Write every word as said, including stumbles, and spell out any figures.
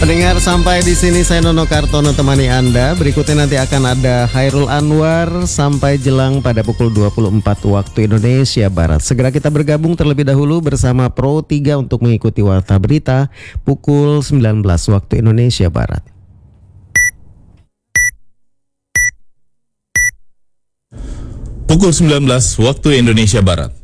Pendengar, sampai di sini saya Nono Kartono temani Anda. Berikutnya nanti akan ada Hairul Anwar sampai jelang pada pukul dua puluh empat waktu Indonesia Barat. Segera kita bergabung terlebih dahulu bersama Pro tiga untuk mengikuti Warta Berita pukul sembilan belas waktu Indonesia Barat. Pukul sembilan belas waktu Indonesia Barat.